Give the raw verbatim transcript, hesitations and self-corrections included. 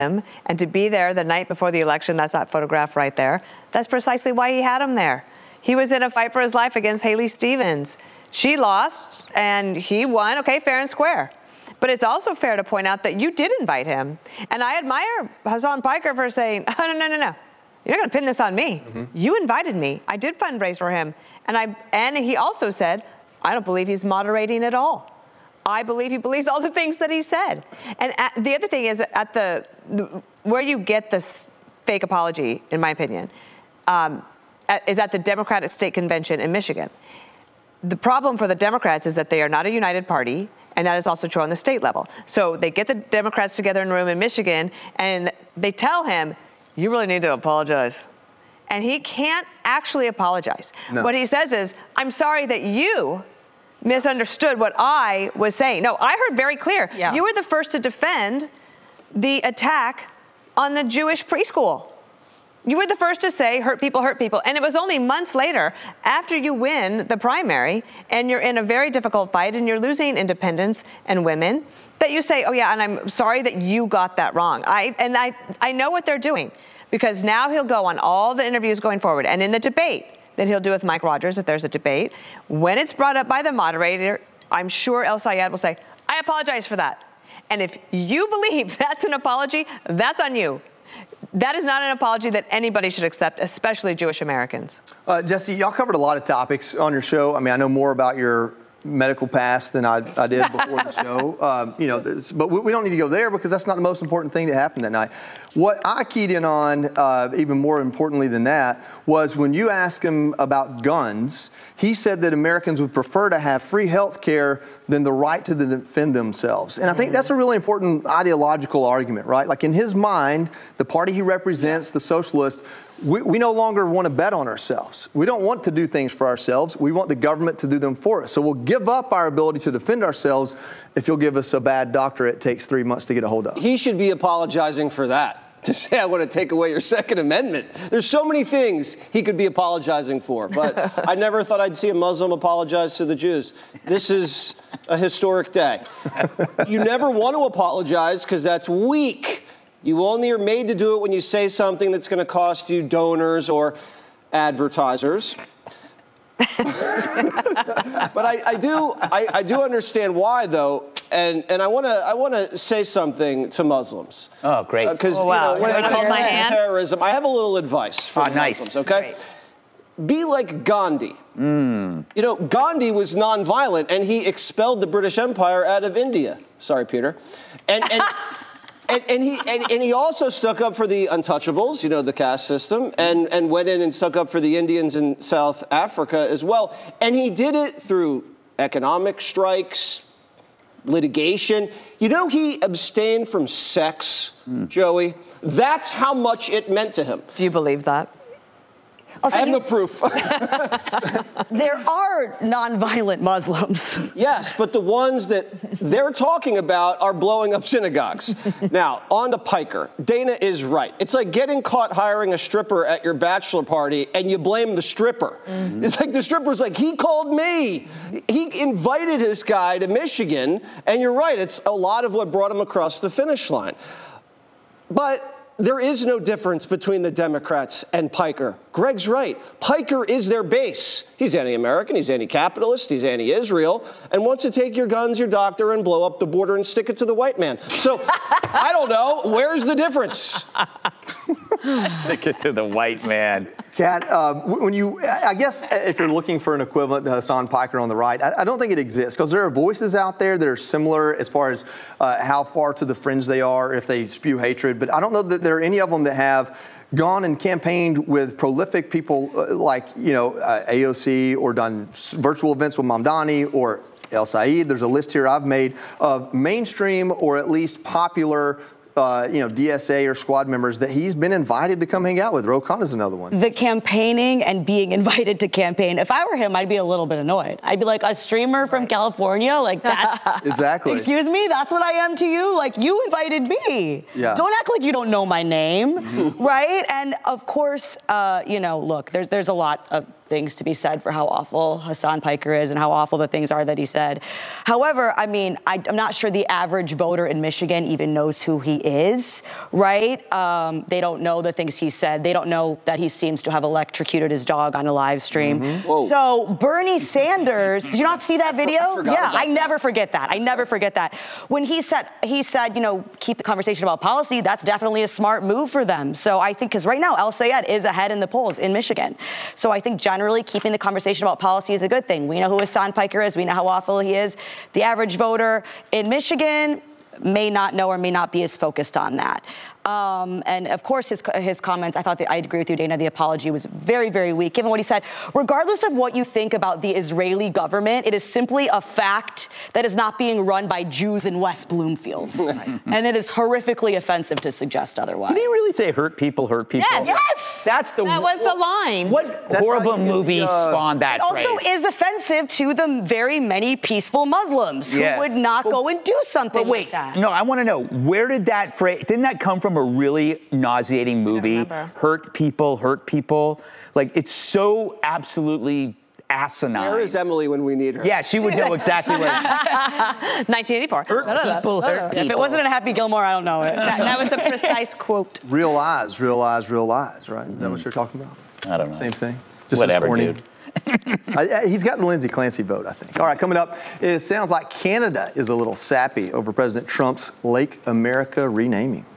him and to be there the night before the election. That's that photograph right there. That's precisely why he had him there. He was in a fight for his life against Haley Stevens. She lost and he won. Okay, fair and square. But it's also fair to point out that you did invite him. And I admire Hasan Piker for saying, oh, no, no, no, no. You're not going to pin this on me. Mm-hmm. You invited me. I did fundraise for him. And I and he also said, I don't believe he's moderating at all. I believe he believes all the things that he said. And at, the other thing is, at the where you get this fake apology, in my opinion, um, at, is at the Democratic State Convention in Michigan. The problem for the Democrats is that they are not a united party, and that is also true on the state level. So they get the Democrats together in a room in Michigan, and they tell him, you really need to apologize. And he can't actually apologize. No. What he says is, I'm sorry that you misunderstood what I was saying. No, I heard very clear. Yeah. You were the first to defend the attack on the Jewish preschool. You were the first to say, hurt people, hurt people. And it was only months later, after you win the primary, and you're in a very difficult fight, and you're losing independents and women, that you say, oh, yeah, and I'm sorry that you got that wrong. I And I, I know what they're doing. Because now he'll go on all the interviews going forward. And in the debate that he'll do with Mike Rogers, if there's a debate, when it's brought up by the moderator, I'm sure El Sayed will say, I apologize for that. And if you believe that's an apology, that's on you. That is not an apology that anybody should accept, especially Jewish Americans. Uh, Jesse, y'all covered a lot of topics on your show. I mean, I know more about your medical past than I, I did before the show. Um, you know, this, but we, we don't need to go there because that's not the most important thing that happened that night. What I keyed in on, uh, even more importantly than that, was when you asked him about guns, he said that Americans would prefer to have free health care than the right to defend themselves. And I think that's a really important ideological argument, right? Like in his mind, the party he represents, the socialists, We, we no longer want to bet on ourselves. We don't want to do things for ourselves. We want the government to do them for us. So we'll give up our ability to defend ourselves if you'll give us a bad doctor it takes three months to get a hold of. He should be apologizing for that, to say I want to take away your Second Amendment. There's so many things he could be apologizing for, but I never thought I'd see a Muslim apologize to the Jews. This is a historic day. You never want to apologize because that's weak. You only are made to do it when you say something that's going to cost you donors or advertisers. But I, I do, I, I do understand why, though, and and I want to, I want to say something to Muslims. Oh, great! Because uh, oh, wow. you know, when it comes to terrorism, I have a little advice for oh, nice. Muslims. Okay. Great. Be like Gandhi. Mm. You know, Gandhi was nonviolent, and he expelled the British Empire out of India. Sorry, Peter. And and. And, and he and, and he also stuck up for the untouchables, you know, the caste system, and, and went in and stuck up for the Indians in South Africa as well. And he did it through economic strikes, litigation. You know, he abstained from sex, mm. Joey. That's how much it meant to him. Do you believe that? Also, I have you, no proof. There are nonviolent Muslims. Yes, but the ones that they're talking about are blowing up synagogues. Now, on to Piker. Dana is right. It's like getting caught hiring a stripper at your bachelor party and you blame the stripper. Mm-hmm. It's like the stripper's like, he called me. He invited this guy to Michigan, and you're right, it's a lot of what brought him across the finish line. But there is no difference between the Democrats and Piker. Greg's right. Piker is their base. He's anti-American, he's anti-capitalist, he's anti-Israel, and wants to take your guns, your doctor, and blow up the border and stick it to the white man. So, I don't know, where's the difference? Stick it to the white man. Kat, uh, when you, I guess if you're looking for an equivalent to Hasan Piker on the right, I, I don't think it exists, because there are voices out there that are similar as far as uh, how far to the fringe they are if they spew hatred, but I don't know that there are any of them that have gone and campaigned with prolific people uh, like, you know, uh, A O C, or done virtual events with Mamdani or El Sayed. There's a list here I've made of mainstream or at least popular Uh, you know, D S A or squad members that he's been invited to come hang out with. Ro Khanna is another one. The campaigning and being invited to campaign. If I were him, I'd be a little bit annoyed. I'd be like, a streamer from California? Like, that's... Exactly. Excuse me? That's what I am to you? Like, you invited me. Yeah. Don't act like you don't know my name, mm-hmm. right? And, of course, uh, you know, look, there's, there's a lot of things to be said for how awful Hassan Piker is and how awful the things are that he said. However, I mean, I, I'm not sure the average voter in Michigan even knows who he is, right? Um, they don't know the things he said. They don't know that he seems to have electrocuted his dog on a live stream. Mm-hmm. So Bernie Sanders, did you not see that video? I forgot yeah, about I never forget that. I never forget that. When he said, he said, you know, keep the conversation about policy, that's definitely a smart move for them. So I think, because right now, El Sayed is ahead in the polls in Michigan. So I think generally keeping the conversation about policy is a good thing. We know who Hassan Piker is. We know how awful he is. The average voter in Michigan may not know or may not be as focused on that. Um, and of course, his his comments, I thought that I agree with you, Dana, the apology was very, very weak, given what he said. Regardless of what you think about the Israeli government, it is simply a fact that is not being run by Jews in West Bloomfield. And it is horrifically offensive to suggest otherwise. Did he really say hurt people, hurt people? Yes. Yes! That's the That was the line. What That's horrible how you get movie the, uh, spawned that It also phrase? is offensive to the very many peaceful Muslims who Yeah. would not Well, go and do something But wait, like that. no, I want to know, where did that phrase, didn't that come from a really nauseating movie? remember. Hurt people, hurt people. Like, it's so absolutely asinine. Where is Emily when we need her? Yeah, she would know exactly where. nineteen eighty-four. Hurt people, hurt people. If it wasn't in Happy Gilmore, I don't know it. That, that was the precise quote. Real eyes, real eyes, real eyes, right? Is that what you're talking about? I don't know. Same thing? Just as Whatever, corny? dude. I, I- he's got the Lindsey Clancy vote, I think. All right, coming up, it sounds like Canada is a little sappy over President Trump's Lake America renaming.